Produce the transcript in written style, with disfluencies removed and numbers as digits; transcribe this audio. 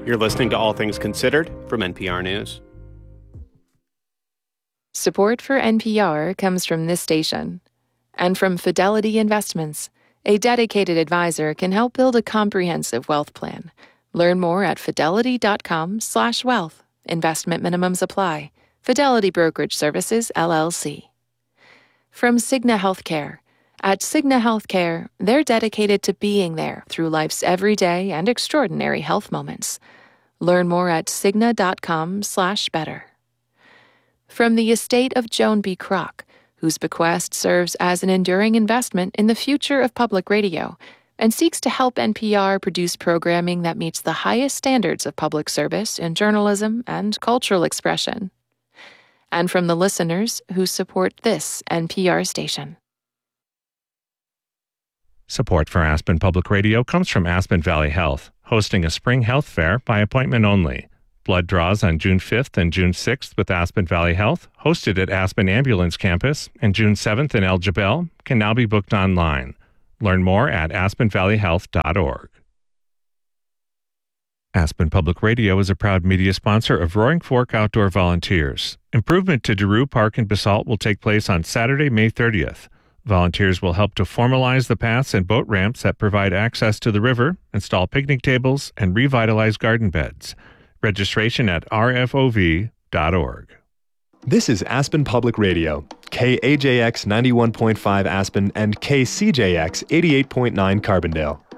You're listening to All Things Considered from NPR News. Support for NPR comes from this station and from Fidelity Investments. A dedicated advisor can help build a comprehensive wealth plan. Learn more at fidelity.com/wealth. Investment minimums apply. Fidelity Brokerage Services, LLC. From Cigna Healthcare. At Cigna Healthcare, they're dedicated to being there through life's everyday and extraordinary health moments. Learn more at cigna.com/better. From the estate of Joan B. Kroc, whose bequest serves as an enduring investment in the future of public radio and seeks to help NPR produce programming that meets the highest standards of public service in journalism and cultural expression. And from the listeners who support this NPR station. Support for Aspen Public Radio comes from Aspen Valley Health, hosting a spring health fair by appointment only. Blood draws on June 5th and June 6th with Aspen Valley Health, hosted at Aspen Ambulance Campus, and June 7th in El Jebel, can now be booked online. Learn more at aspenvalleyhealth.org. Aspen Public Radio is a proud media sponsor of Roaring Fork Outdoor Volunteers. Improvement to Daru Park in Basalt will take place on Saturday, May 30th. Volunteers will help to formalize the paths and boat ramps that provide access to the river, install picnic tables, and revitalize garden beds. Registration at rfov.org. This is Aspen Public Radio, KAJX 91.5 Aspen and KCJX 88.9 Carbondale.